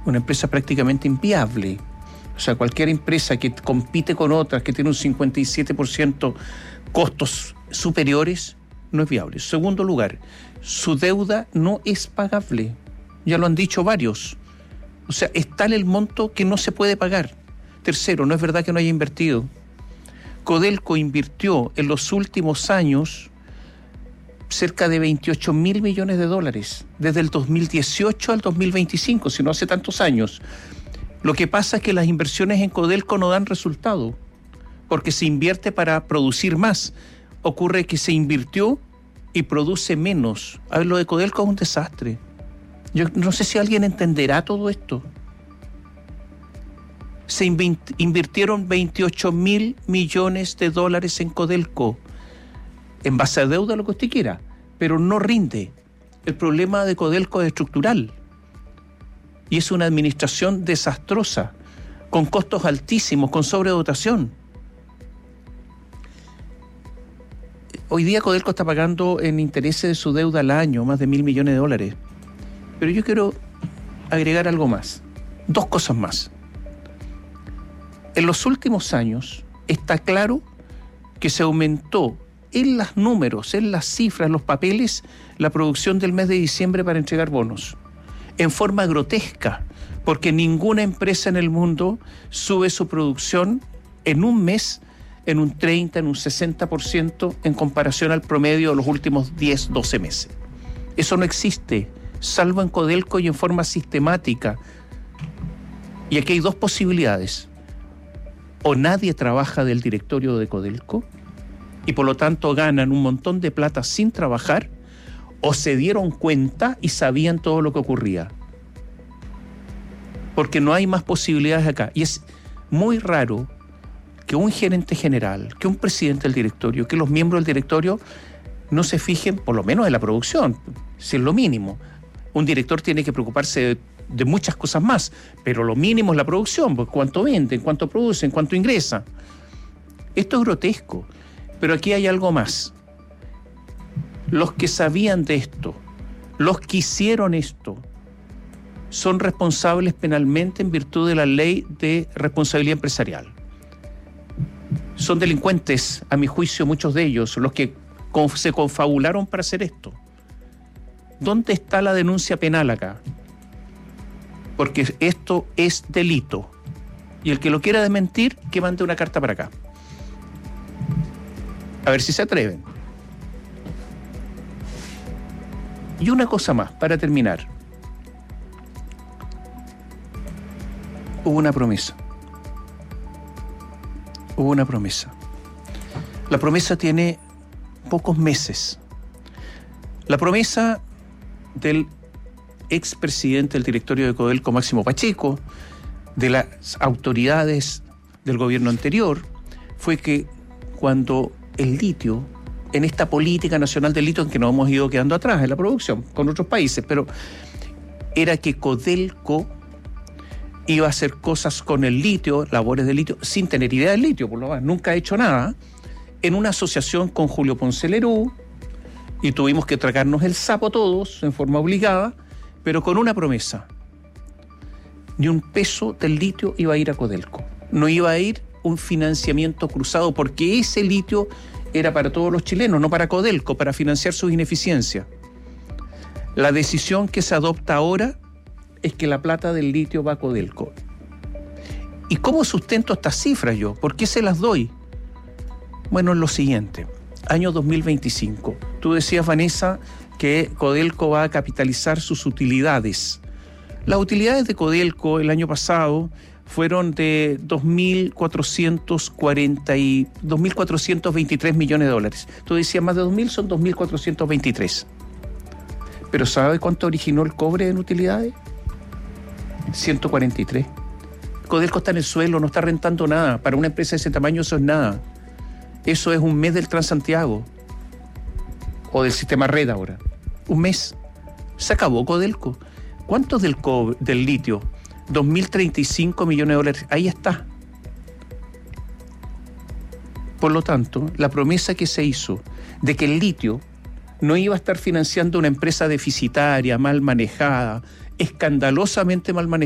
una empresa prácticamente inviable. O sea, cualquier empresa que compite con otras, que tiene un 57% costos superiores, no es viable. Segundo lugar, su deuda no es pagable. Ya lo han dicho varios. O sea, es tal el monto que no se puede pagar. Tercero, no es verdad que no haya invertido. Codelco invirtió en los últimos años cerca de 28.000 millones de dólares, desde el 2018 al 2025, si no hace tantos años. Lo que pasa es que las inversiones en Codelco no dan resultado, porque se invierte para producir más. Ocurre que se invirtió y produce menos. A ver, lo de Codelco es un desastre. Yo no sé si alguien entenderá todo esto. Se invirtieron 28.000 millones de dólares en Codelco, en base a deuda, lo que usted quiera, pero no rinde. El problema de Codelco es estructural y es una administración desastrosa, con costos altísimos, con sobredotación. Hoy día Codelco está pagando en intereses de su deuda al año más de 1.000 millones de dólares. Pero yo quiero agregar algo más, 2 cosas más. En los últimos años está claro que se aumentó en los números, en las cifras, en los papeles, la producción del mes de diciembre para entregar bonos. En forma grotesca, porque ninguna empresa en el mundo sube su producción en un mes en un 30, en un 60% en comparación al promedio de los últimos 10, 12 meses. Eso no existe, salvo en Codelco y en forma sistemática. Y aquí hay 2 posibilidades. O nadie trabaja del directorio de Codelco y por lo tanto ganan un montón de plata sin trabajar, o se dieron cuenta y sabían todo lo que ocurría. Porque no hay más posibilidades acá. Y es muy raro que un gerente general, que un presidente del directorio, que los miembros del directorio no se fijen, por lo menos en la producción, si es lo mínimo. Un director tiene que preocuparse de muchas cosas más, pero lo mínimo es la producción, pues cuánto venden, cuánto producen, cuánto ingresa. Esto es grotesco, pero aquí hay algo más. Los que sabían de esto, los que hicieron esto, son responsables penalmente en virtud de la ley de responsabilidad empresarial. Son delincuentes, a mi juicio, muchos de ellos, los que se confabularon para hacer esto. ¿Dónde está la denuncia penal acá? Porque esto es delito. Y el que lo quiera desmentir, que mande una carta para acá. A ver si se atreven. Y una cosa más, para terminar. Hubo una promesa. La promesa tiene pocos meses. La promesa del expresidente del directorio de Codelco, Máximo Pacheco, de las autoridades del gobierno anterior, fue que cuando el litio, en esta política nacional del litio en que nos hemos ido quedando atrás en la producción con otros países, pero era que Codelco iba a hacer cosas con el litio, labores de litio, sin tener idea del litio, por lo menos nunca ha hecho nada, en una asociación con Julio Ponce Lerú, y tuvimos que tragarnos el sapo todos en forma obligada, pero con una promesa. Ni un peso del litio iba a ir a Codelco. No iba a ir un financiamiento cruzado, porque ese litio era para todos los chilenos, no para Codelco, para financiar sus ineficiencias. La decisión que se adopta ahora es que la plata del litio va a Codelco. ¿Y cómo sustento estas cifras yo? ¿Por qué se las doy? Bueno, es lo siguiente. Año 2025. Tú decías, Vanessa, que Codelco va a capitalizar sus utilidades. Las utilidades de Codelco el año pasado fueron de 2.423 millones de dólares. Tú decías más de 2.000, son 2.423. ¿Pero sabe cuánto originó el cobre en utilidades? 143. Codelco está en el suelo, no está rentando nada. Para una empresa de ese tamaño eso es nada. Eso es un mes del Transantiago o del sistema red ahora. Un mes. Se acabó Codelco. ¿Cuánto es del litio? 2.035 millones de dólares. Ahí está. Por lo tanto, la promesa que se hizo de que el litio no iba a estar financiando una empresa deficitaria, mal manejada, escandalosamente mal manejada,